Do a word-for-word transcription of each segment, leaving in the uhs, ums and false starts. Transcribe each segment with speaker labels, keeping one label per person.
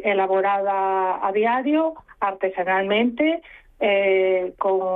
Speaker 1: elaborada a diario, artesanalmente, eh,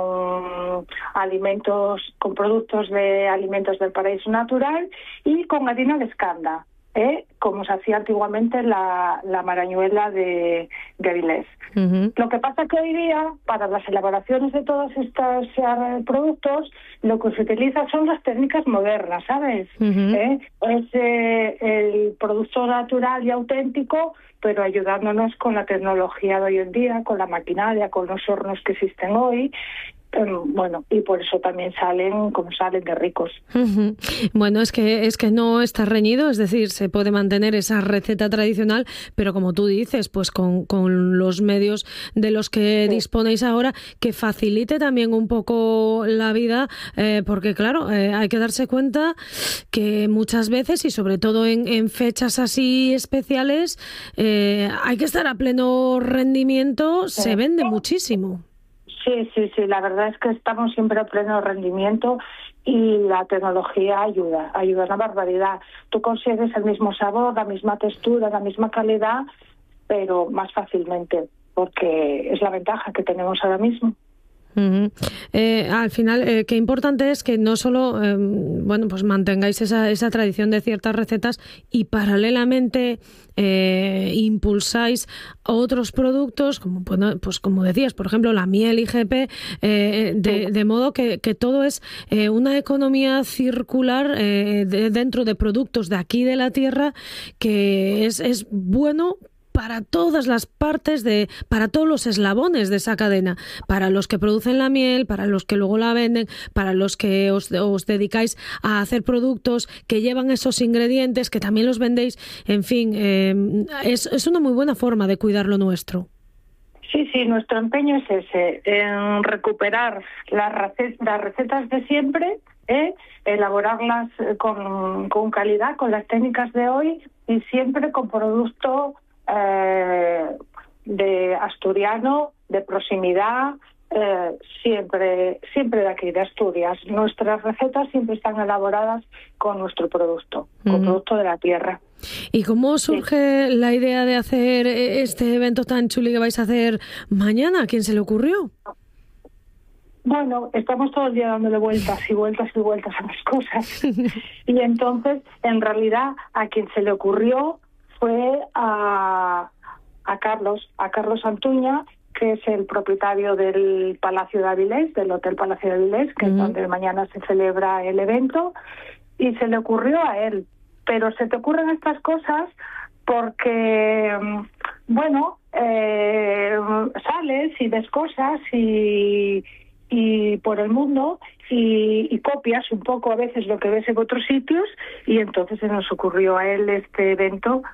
Speaker 1: con alimentos, con productos de alimentos del paraíso natural y con harina de escanda, ¿eh? Como se hacía antiguamente la, la marañuela de, de Avilés. Uh-huh. Lo que pasa que hoy día, para las elaboraciones de todos estos uh, productos, lo que se utiliza son las técnicas modernas, ¿sabes? Uh-huh. ¿Eh? Es eh, el producto natural y auténtico, pero ayudándonos con la tecnología de hoy en día, con la maquinaria, con los hornos que existen hoy. Bueno, y por eso también salen como salen de ricos.
Speaker 2: Uh-huh. Bueno, es que es que no está reñido, es decir, se puede mantener esa receta tradicional, pero como tú dices, pues con, con los medios de los que sí. disponéis ahora, que facilite también un poco la vida, eh, porque claro, eh, hay que darse cuenta que muchas veces, y sobre todo en, en fechas así especiales, eh, hay que estar a pleno rendimiento, sí. se vende muchísimo.
Speaker 1: Sí, sí, sí, la verdad es que estamos siempre a pleno rendimiento y la tecnología ayuda, ayuda una barbaridad. Tú consigues el mismo sabor, la misma textura, la misma calidad, pero más fácilmente, porque es la ventaja que tenemos ahora mismo.
Speaker 2: Uh-huh. Eh, al final, eh, qué importante es que no solo eh, bueno, pues mantengáis esa, esa tradición de ciertas recetas y paralelamente eh, impulsáis otros productos, como bueno, pues como decías, por ejemplo, la miel I G P, eh, de, de modo que, que todo es eh, una economía circular eh, de, dentro de productos de aquí de la tierra, que es, es bueno para todas las partes, de para todos los eslabones de esa cadena, para los que producen la miel, para los que luego la venden, para los que os, os dedicáis a hacer productos que llevan esos ingredientes, que también los vendéis, en fin, eh, es, es una muy buena forma de cuidar lo nuestro.
Speaker 1: Sí, sí, nuestro empeño es ese, en recuperar las recetas, las recetas de siempre, ¿eh? elaborarlas con, con calidad, con las técnicas de hoy y siempre con producto Eh, de asturiano, de proximidad, eh, siempre siempre de aquí, de Asturias. Nuestras recetas siempre están elaboradas con nuestro producto, con uh-huh. producto de la tierra.
Speaker 2: ¿Y cómo surge sí. la idea de hacer este evento tan chulo que vais a hacer mañana? ¿A quién se le ocurrió?
Speaker 1: Bueno, estamos todo el día dándole vueltas y vueltas y vueltas a las cosas. Y entonces, en realidad, a quien se le ocurrió fue a, a Carlos, a Carlos Antuña, que es el propietario del Palacio de Avilés, del Hotel Palacio de Avilés, que uh-huh. es donde mañana se celebra el evento, y se le ocurrió a él. Pero se te ocurren estas cosas porque, bueno, eh, sales y ves cosas y, y por el mundo y, y copias un poco a veces lo que ves en otros sitios, y entonces se nos ocurrió a él este evento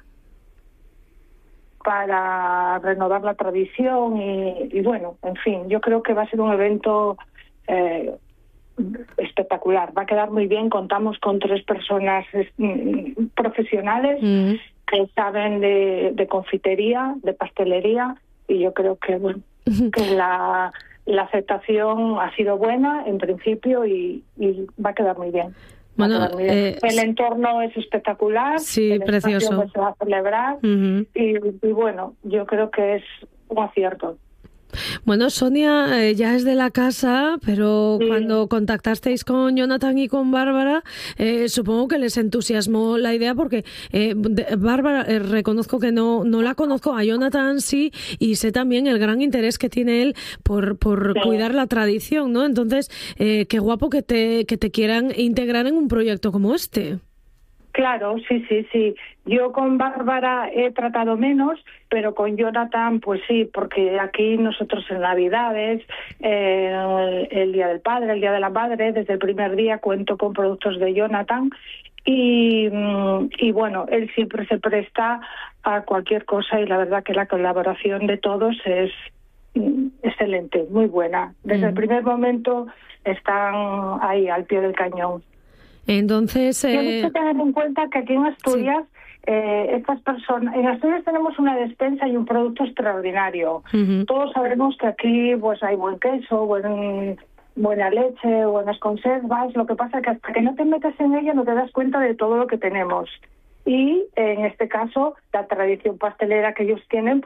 Speaker 1: para renovar la tradición y, y bueno, en fin, yo creo que va a ser un evento eh, espectacular, va a quedar muy bien. Contamos con tres personas mm, profesionales mm. que saben de, de confitería, de pastelería, y yo creo que bueno, que la, la aceptación ha sido buena en principio y, y va a quedar muy bien.
Speaker 2: Bueno,
Speaker 1: eh, el entorno es espectacular,
Speaker 2: sí,
Speaker 1: el
Speaker 2: precioso.
Speaker 1: Se va a celebrar uh-huh. y, y bueno, yo creo que es un acierto.
Speaker 2: Bueno, Sonia eh, ya es de la casa, pero sí. cuando contactasteis con Jonathan y con Bárbara, eh, supongo que les entusiasmó la idea, porque eh, de, Bárbara, eh, reconozco que no no la conozco, a Jonathan sí, y sé también el gran interés que tiene él por por sí. cuidar la tradición, ¿no? Entonces, eh, qué guapo que te que te quieran integrar en un proyecto como este.
Speaker 1: Claro, sí, sí, sí. Yo con Bárbara he tratado menos, pero con Jonathan, pues sí, porque aquí nosotros en Navidades, eh, el, el Día del Padre, el Día de la Madre, desde el primer día cuento con productos de Jonathan y, y bueno, él siempre se presta a cualquier cosa y la verdad que la colaboración de todos es excelente, muy buena. Desde mm. el primer momento están ahí al pie del cañón.
Speaker 2: Entonces, eh...
Speaker 1: tienes que tener en cuenta que aquí en Asturias, sí. eh, estas personas, en Asturias tenemos una despensa y un producto extraordinario. Uh-huh. Todos sabemos que aquí pues hay buen queso, buen, buena leche, buenas conservas. Lo que pasa es que hasta que no te metes en ella no te das cuenta de todo lo que tenemos. Y en este caso, la tradición pastelera que ellos tienen